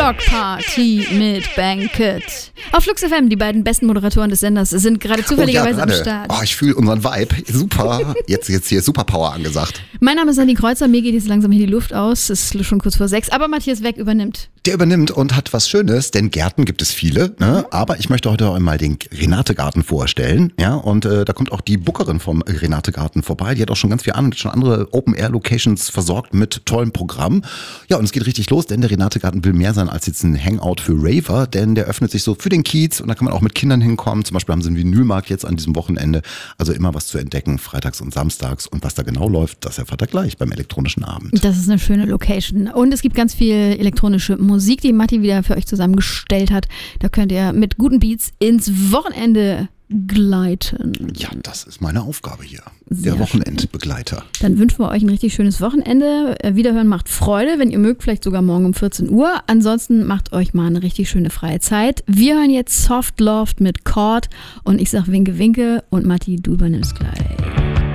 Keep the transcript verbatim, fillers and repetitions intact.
Block Party mit Banket. Auf Flux F M, die beiden besten Moderatoren des Senders sind gerade zufälligerweise oh ja, am Start. Oh, ich fühle unseren Vibe. Super. Jetzt, jetzt hier Superpower angesagt. Mein Name ist Nadine Kreuzer, mir geht jetzt langsam hier die Luft aus. Es ist schon kurz vor sechs, aber Matthias Weck übernimmt. Der übernimmt und hat was Schönes, denn Gärten gibt es viele. Ne? Aber ich möchte heute auch mal den Renate-Garten vorstellen. Ja, und äh, da kommt auch die Bookerin vom Renate-Garten vorbei. Die hat auch schon ganz viel an, schon andere Open-Air-Locations versorgt mit tollem Programm. Ja, und es geht richtig los, denn der Renate-Garten will mehr sein als jetzt ein Hangout für Raver, denn der öffnet sich so für den Kiez und da kann man auch mit Kindern hinkommen. Zum Beispiel haben sie einen Vinylmarkt jetzt an diesem Wochenende. Also immer was zu entdecken, freitags und samstags. Und was da genau läuft, das erfahrt ihr gleich beim elektronischen Abend. Das ist eine schöne Location. Und es gibt ganz viel elektronische Musik, die Matti wieder für euch zusammengestellt hat. Da könnt ihr mit guten Beats ins Wochenende gleiten. Ja, das ist meine Aufgabe hier. Der Sehr Wochenendbegleiter. Schön. Dann wünschen wir euch ein richtig schönes Wochenende. Wiederhören macht Freude, wenn ihr mögt, vielleicht sogar morgen um vierzehn Uhr. Ansonsten macht euch mal eine richtig schöne freie Zeit. Wir hören jetzt Soft Loft mit Chord und ich sag Winke Winke und Matti, du übernimmst gleich.